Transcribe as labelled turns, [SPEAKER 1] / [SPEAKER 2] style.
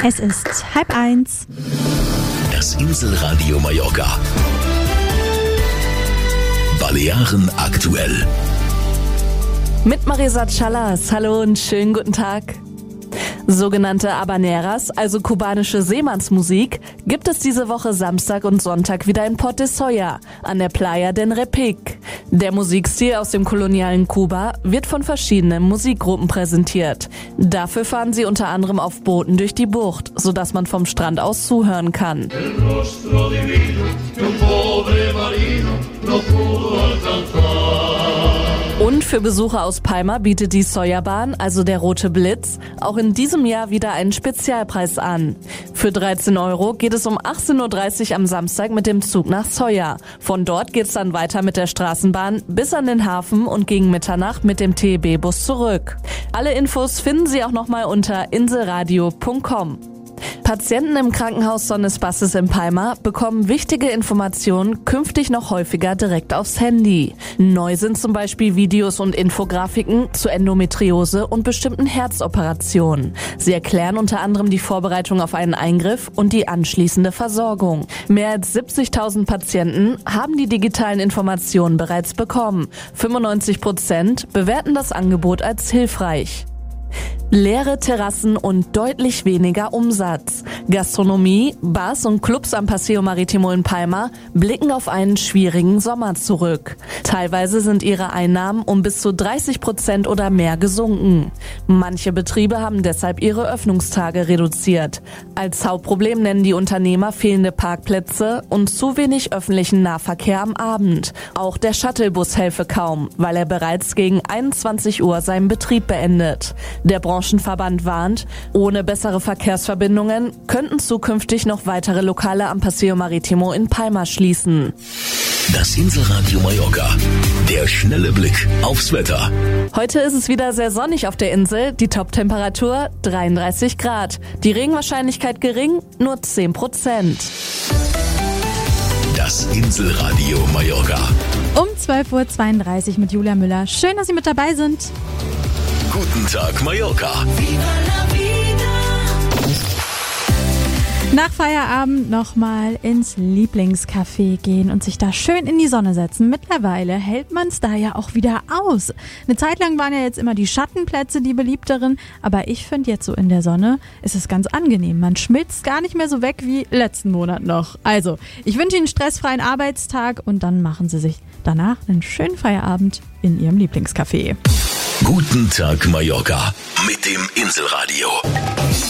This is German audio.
[SPEAKER 1] Es ist 12:30.
[SPEAKER 2] Das Inselradio Mallorca. Balearen aktuell.
[SPEAKER 3] Mit Marisa Chalas. Hallo und schönen guten Tag. Sogenannte Habaneras, also kubanische Seemannsmusik, gibt es diese Woche Samstag und Sonntag wieder in Port de Soya an der Playa del Repic. Der Musikstil aus dem kolonialen Kuba wird von verschiedenen Musikgruppen präsentiert. Dafür fahren sie unter anderem auf Booten durch die Bucht, sodass man vom Strand aus zuhören kann. Und für Besucher aus Palma bietet die Soya-Bahn, also der Rote Blitz, auch in diesem Jahr wieder einen Spezialpreis an. Für 13 € geht es um 18:30 Uhr am Samstag mit dem Zug nach Soya. Von dort geht's dann weiter mit der Straßenbahn bis an den Hafen und gegen Mitternacht mit dem TEB-Bus zurück. Alle Infos finden Sie auch nochmal unter inselradio.com. Patienten im Krankenhaus Son Espaces in Palma bekommen wichtige Informationen künftig noch häufiger direkt aufs Handy. Neu sind zum Beispiel Videos und Infografiken zu Endometriose und bestimmten Herzoperationen. Sie erklären unter anderem die Vorbereitung auf einen Eingriff und die anschließende Versorgung. Mehr als 70.000 Patienten haben die digitalen Informationen bereits bekommen. 95% bewerten das Angebot als hilfreich. Leere Terrassen und deutlich weniger Umsatz. Gastronomie, Bars und Clubs am Paseo Marítimo in Palma blicken auf einen schwierigen Sommer zurück. Teilweise sind ihre Einnahmen um bis zu 30% oder mehr gesunken. Manche Betriebe haben deshalb ihre Öffnungstage reduziert. Als Hauptproblem nennen die Unternehmer fehlende Parkplätze und zu wenig öffentlichen Nahverkehr am Abend. Auch der Shuttlebus helfe kaum, weil er bereits gegen 21 Uhr seinen Betrieb beendet. Der Branchenverband warnt, ohne bessere Verkehrsverbindungen könnten zukünftig noch weitere Lokale am Paseo Marítimo in Palma schließen.
[SPEAKER 2] Das Inselradio Mallorca. Der schnelle Blick aufs Wetter.
[SPEAKER 3] Heute ist es wieder sehr sonnig auf der Insel, die Toptemperatur 33 Grad. Die Regenwahrscheinlichkeit gering, nur 10%.
[SPEAKER 2] Das Inselradio Mallorca.
[SPEAKER 1] Um 12:32 Uhr mit Julia Müller. Schön, dass Sie mit dabei sind.
[SPEAKER 2] Guten Tag Mallorca.
[SPEAKER 1] Nach Feierabend nochmal ins Lieblingscafé gehen und sich da schön in die Sonne setzen. Mittlerweile hält man es da ja auch wieder aus. Eine Zeit lang waren ja jetzt immer die Schattenplätze die beliebteren, aber ich finde jetzt so in der Sonne ist es ganz angenehm. Man schmilzt gar nicht mehr so weg wie letzten Monat noch. Also, ich wünsche Ihnen einen stressfreien Arbeitstag und dann machen Sie sich danach einen schönen Feierabend in Ihrem Lieblingscafé.
[SPEAKER 2] Guten Tag Mallorca mit dem Inselradio.